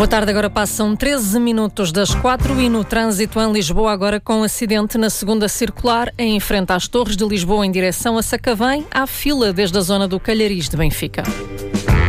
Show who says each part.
Speaker 1: Boa tarde, agora passam 13 minutos das 4 e no trânsito em Lisboa, agora com um acidente na segunda circular, em frente às Torres de Lisboa, em direção a Sacavém, há fila desde a zona do Calhariz de Benfica.